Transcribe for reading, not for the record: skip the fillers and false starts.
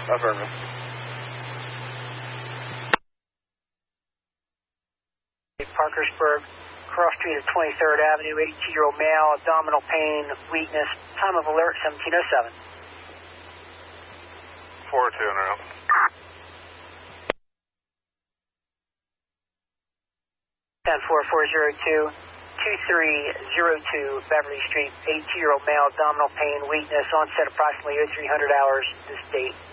Affirmative. Parkersburg, cross street of 23rd Avenue, 82-year-old male, abdominal pain, weakness, time of alert 1707. 402 in a row. 104402, 2302 Beverly Street, 82-year-old male, abdominal pain, weakness, onset approximately 0300 hours this date.